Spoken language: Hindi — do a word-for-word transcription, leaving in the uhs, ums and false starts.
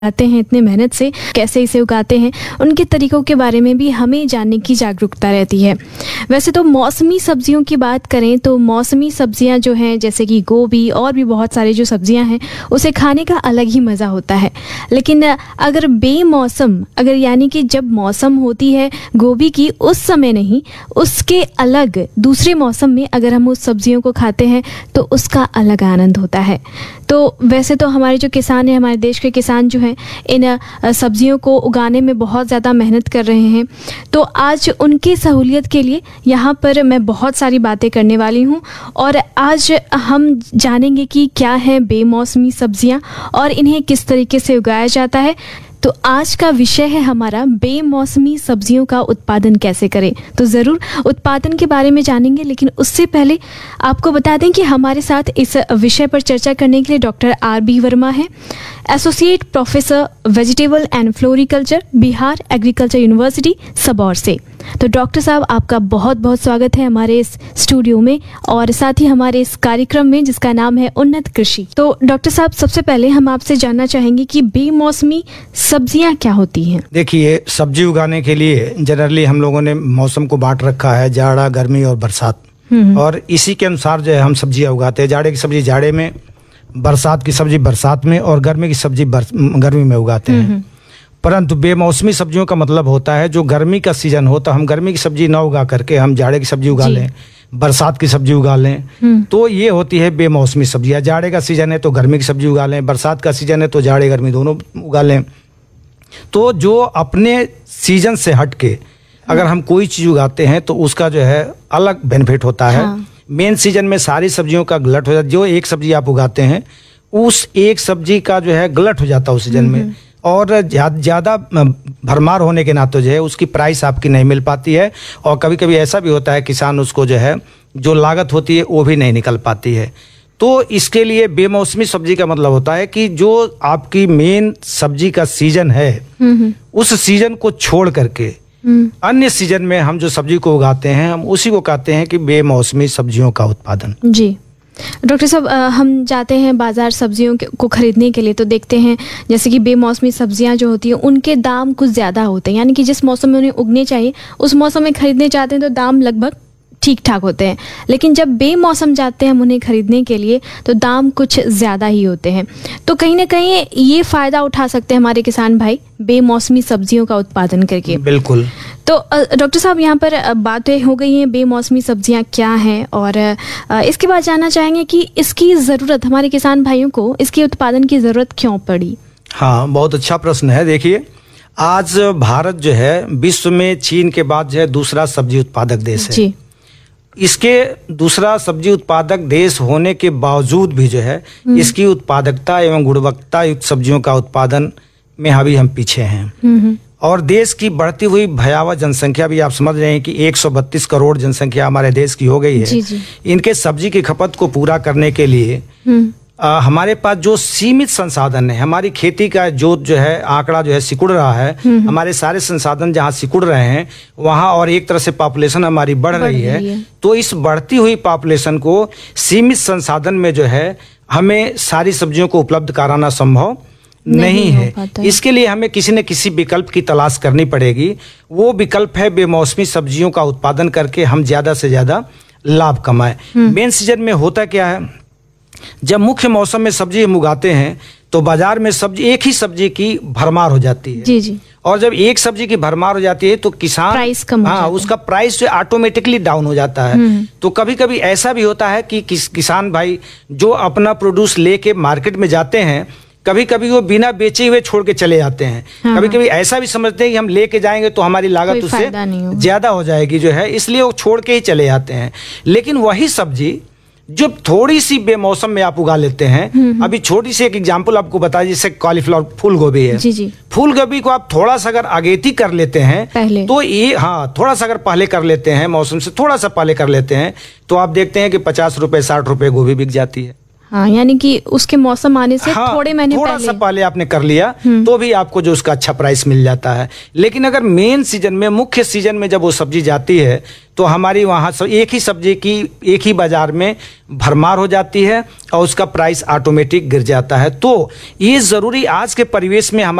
उगाते हैं इतने मेहनत से, कैसे इसे उगाते हैं, उनके तरीकों के बारे में भी हमें जानने की जागरूकता रहती है। वैसे तो मौसमी सब्जियों की बात करें तो मौसमी सब्जियां जो हैं जैसे कि गोभी और भी बहुत सारी जो सब्जियां हैं उसे खाने का अलग ही मज़ा होता है। लेकिन अगर बेमौसम, अगर यानी कि जब मौसम होती है गोभी की उस समय नहीं, उसके अलग दूसरे मौसम में अगर हम उस सब्जियों को खाते हैं तो उसका अलग आनंद होता है। तो वैसे तो हमारे जो किसान हैं, हमारे देश के किसान जो हैं इन सब्जियों को उगाने में बहुत ज़्यादा मेहनत कर रहे हैं। तो आज उनकी सहूलियत के लिए यहाँ पर मैं बहुत सारी बातें करने वाली हूँ और आज हम जानेंगे कि क्या है बेमौसमी सब्जियाँ और इन्हें किस तरीके से उगाया जाता है। तो आज का विषय है हमारा बेमौसमी सब्जियों का उत्पादन कैसे करें। तो ज़रूर उत्पादन के बारे में जानेंगे, लेकिन उससे पहले आपको बता दें कि हमारे साथ इस विषय पर चर्चा करने के लिए डॉक्टर आर बी वर्मा हैं, associate professor vegetable and floriculture, Bihar agriculture university Sabour से। तो डॉक्टर साहब, आपका बहुत बहुत स्वागत है हमारे इस स्टूडियो में और साथ ही हमारे इस कार्यक्रम में जिसका नाम है उन्नत कृषि। तो डॉक्टर साहब, सबसे पहले हम आपसे जानना चाहेंगे कि बेमौसमी सब्जियां क्या होती हैं। देखिए, सब्जी उगाने के लिए जनरली हम लोगों ने मौसम को बांट रखा है, जाड़ा, गर्मी और बरसात, और इसी के अनुसार जो है हम सब्जियां उगाते हैं। जाड़े की सब्जी जाड़े में, बरसात की सब्जी बरसात में और गर्मी की सब्जी गर्मी में उगाते हैं। परंतु बेमौसमी सब्जियों का मतलब होता है जो गर्मी का सीजन हो तो हम गर्मी की सब्जी ना उगा करके हम जाड़े की सब्जी उगा लें, बरसात की सब्जी उगा लें, तो ये होती है बेमौसमी सब्जियां। जाड़े का सीजन है तो गर्मी की सब्जी उगा लें, बरसात का सीजन है तो जाड़े गर्मी दोनों उगा लें। तो जो अपने सीजन से हट के अगर हम कोई चीज़ उगाते हैं तो उसका जो है अलग बेनिफिट होता है। हाँ। मेन सीजन में सारी सब्जियों का गलट हो जाता है। जो एक सब्जी आप उगाते हैं उस एक सब्जी का जो है गलट हो जाता है उस सीजन में, और ज़्यादा भरमार होने के नाते जो है उसकी प्राइस आपकी नहीं मिल पाती है, और कभी कभी ऐसा भी होता है किसान उसको जो है जो लागत होती है वो भी नहीं निकल पाती है। तो इसके लिए बेमौसमी सब्जी का मतलब होता है कि जो आपकी मेन सब्जी का सीजन है उस सीजन को छोड़ करके अन्य सीजन में हम जो सब्जी को उगाते हैं हम उसी को कहते हैं कि बेमौसमी सब्जियों का उत्पादन। जी डॉक्टर साहब, हम जाते हैं बाजार सब्जियों को खरीदने के लिए तो देखते हैं जैसे कि बेमौसमी सब्जियां जो होती हैं उनके दाम कुछ ज़्यादा होते हैं, यानी कि जिस मौसम में उन्हें उगने चाहिए उस मौसम में खरीदने जाते हैं तो दाम लगभग ठीक ठाक होते हैं। लेकिन जब बेमौसम जाते हैं हम उन्हें खरीदने के लिए तो दाम कुछ ज़्यादा ही होते हैं। तो कहीं ना कहीं ये फ़ायदा उठा सकते हैं हमारे किसान भाई बेमौसमी सब्जियों का उत्पादन करके। बिल्कुल। तो डॉक्टर साहब, यहाँ पर बातें हो गई हैं बेमौसमी सब्जियां क्या हैं, और इसके बाद जानना चाहेंगे कि इसकी ज़रूरत हमारे किसान भाइयों को, इसके उत्पादन की ज़रूरत क्यों पड़ी। हाँ, बहुत अच्छा प्रश्न है। देखिए, आज भारत जो है विश्व में चीन के बाद जो है दूसरा सब्जी उत्पादक देश है। जी। इसके दूसरा सब्जी उत्पादक देश होने के बावजूद भी जो है इसकी उत्पादकता एवं गुणवत्ता युक्त सब्जियों का उत्पादन में अभी हम पीछे हैं। और देश की बढ़ती हुई भयावह जनसंख्या भी आप समझ रहे हैं कि एक सौ बत्तीस करोड़ जनसंख्या हमारे देश की हो गई है। जी जी। इनके सब्जी की खपत को पूरा करने के लिए आ, हमारे पास जो सीमित संसाधन है, हमारी खेती का जो जो है आंकड़ा जो है सिकुड़ रहा है, हमारे सारे संसाधन जहाँ सिकुड़ रहे हैं वहाँ, और एक तरह से पॉपुलेशन हमारी बढ़, बढ़ रही है, है। तो इस बढ़ती हुई पॉपुलेशन को सीमित संसाधन में जो है हमें सारी सब्जियों को उपलब्ध कराना संभव नहीं, नहीं है। इसके लिए हमें किसी न किसी विकल्प की तलाश करनी पड़ेगी। वो विकल्प है बेमौसमी सब्जियों का उत्पादन करके हम ज्यादा से ज्यादा लाभ कमाएं। मेन सीजन में होता क्या है, जब मुख्य मौसम में सब्जी हम उगाते हैं तो बाजार में सब्जी एक ही सब्जी की भरमार हो जाती है। जी जी। और जब एक सब्जी की भरमार हो जाती है तो किसान प्राइस कम हाँ उसका प्राइस जो ऑटोमेटिकली डाउन हो जाता है। तो कभी कभी ऐसा भी होता है कि किस, किसान भाई जो अपना प्रोड्यूस लेके मार्केट में जाते हैं कभी कभी वो बिना बेचे हुए छोड़ के चले जाते हैं। हाँ। कभी कभी ऐसा भी समझते हैं कि हम लेके जाएंगे तो हमारी लागत उससे ज्यादा हो जाएगी जो है, इसलिए वो छोड़ के ही चले जाते हैं। लेकिन वही सब्जी जो थोड़ी सी बेमौसम में आप उगा लेते हैं, अभी छोटी सी एक एग्जांपल आपको बता, जैसे कॉलीफ्लावर, फूल गोभी है। जी जी। फूल गोभी को आप थोड़ा सा अगर अगेती कर लेते हैं पहले, तो ये हाँ थोड़ा सा अगर पहले कर लेते हैं, मौसम से थोड़ा सा पहले कर लेते हैं, तो आप देखते हैं कि पचास रुपए साठ रुपए गोभी बिक जाती है। हाँ, यानी कि उसके मौसम आने से हाँ, थोड़े महीने थोड़ा पहले सा पहले आपने कर लिया तो भी आपको जो उसका अच्छा प्राइस मिल जाता है। लेकिन अगर मेन सीजन में, मुख्य सीजन में जब वो सब्जी जाती है तो हमारी वहाँ एक ही सब्जी की एक ही बाजार में भरमार हो जाती है और उसका प्राइस ऑटोमेटिक गिर जाता है। तो ये जरूरी आज के परिवेश में